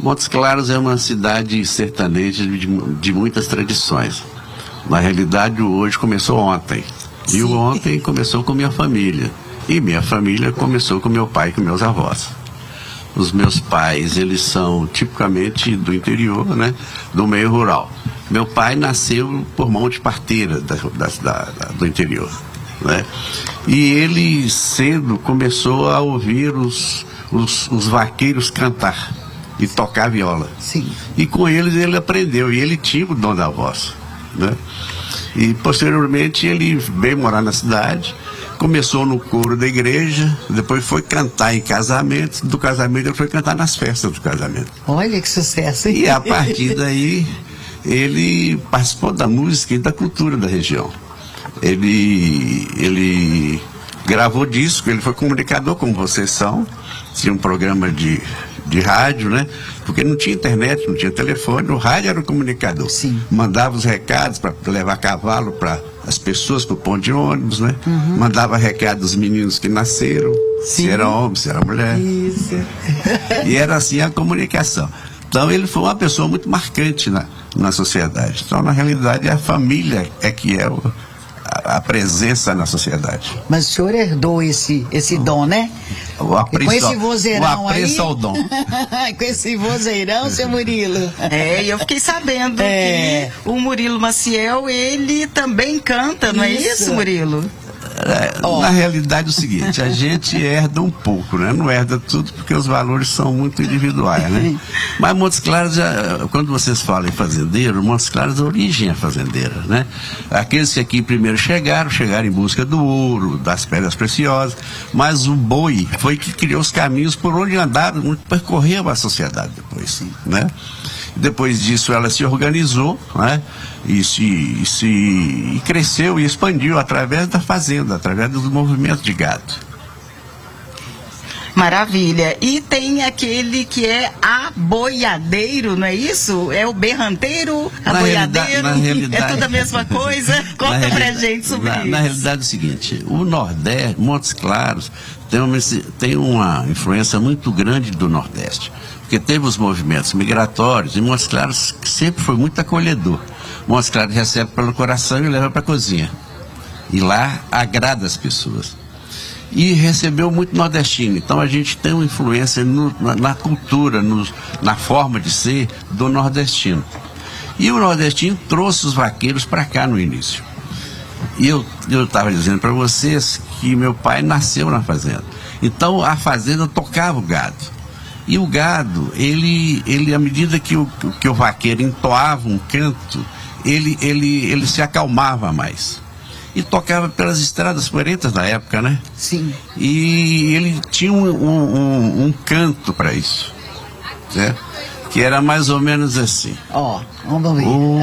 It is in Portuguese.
Montes Claros é uma cidade sertaneja de muitas tradições. Na realidade, o hoje começou ontem. E o ontem começou com minha família. E minha família começou com meu pai e com meus avós. Os meus pais, eles são tipicamente do interior, né? Do meio rural. Meu pai nasceu por mão de parteira do interior, né? E ele cedo começou a ouvir os vaqueiros cantar e tocar viola. Sim. E com eles ele aprendeu, e ele tinha o dom da voz, né? E posteriormente ele veio morar na cidade, começou no coro da igreja, depois foi cantar em casamentos, do casamento ele foi cantar nas festas do casamento. Olha que sucesso, hein? E a partir daí ele participou da música e da cultura da região. Ele gravou disco, ele foi comunicador como vocês são, tinha um programa de rádio, né? Porque não tinha internet, não tinha telefone, o rádio era o comunicador. Sim. Mandava os recados para levar cavalo para as pessoas, para o ponto de ônibus, né? Uhum. Mandava recado dos meninos que nasceram, sim, se era homem, se era mulher. Isso. E era assim a comunicação. Então ele foi uma pessoa muito marcante na sociedade. Então, na realidade, a família é que é a presença na sociedade. Mas o senhor herdou esse dom, né? Com esse vozeirão aí. O dom. Com esse vozeirão, seu Murilo. Eu fiquei sabendo que o Murilo Maciel, ele também canta, não é isso, Murilo? Na realidade é o seguinte, a gente herda um pouco, né? Não herda tudo porque os valores são muito individuais, né? Mas Montes Claros, quando vocês falam em fazendeiro, Montes Claros a origem é fazendeira, né? Aqueles que aqui primeiro chegaram em busca do ouro, das pedras preciosas, mas o boi foi que criou os caminhos por onde andaram, percorreu a sociedade depois, né? Depois disso ela se organizou, né? E cresceu e expandiu através da fazenda, através dos movimentos de gado. Maravilha. E tem aquele que é aboiadeiro, não é isso? É o berranteiro, aboiadeiro, é tudo a mesma coisa? Conta pra gente sobre isso. Na realidade é o seguinte, o Nordeste, Montes Claros, tem uma influência muito grande do Nordeste, porque teve os movimentos migratórios, e Montes Claros sempre foi muito acolhedor. Montes Claros recebe pelo coração e leva para a cozinha. E lá agrada as pessoas. E recebeu muito nordestino. Então a gente tem uma influência na cultura, na forma de ser do nordestino. E o nordestino trouxe os vaqueiros para cá no início. E eu estava dizendo para vocês que meu pai nasceu na fazenda. Então a fazenda tocava o gado. E o gado, ele à medida que o vaqueiro entoava um canto, ele se acalmava mais. E tocava pelas estradas poeirentas da época, né? Sim. E ele tinha um canto para isso, né? Que era mais ou menos assim. Vamos ver.